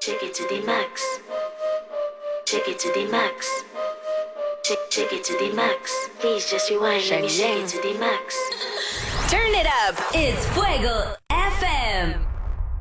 Take it to the max. Take it to the max. Take it to the max. Please just rewind. Let me shake it to the max. Turn it up. It's Fuego FM.